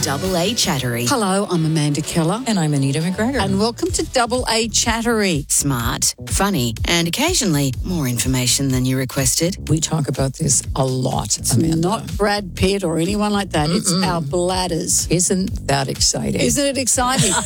Double A Chattery. Hello, I'm Amanda Keller. And I'm Anita McGregor. And welcome to Double A Chattery. Smart, funny, and occasionally more information than you requested. We talk about this a lot, Amanda. Not Brad Pitt or anyone like that. It's our bladders. Isn't that exciting? Isn't it exciting?